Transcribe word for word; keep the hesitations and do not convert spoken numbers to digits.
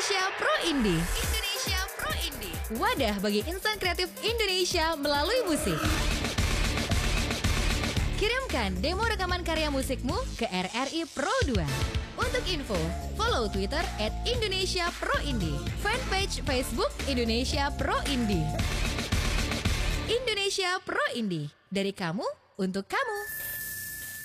Indonesia Pro Indie. Indonesia Pro Indie. Wadah bagi insan kreatif Indonesia melalui musik. Kirimkan demo rekaman karya musikmu ke R R I Pro dua. Untuk info, follow Twitter at Indonesia Pro Indie, fanpage Facebook Indonesia Pro Indie. Indonesia Pro Indie, dari kamu untuk kamu.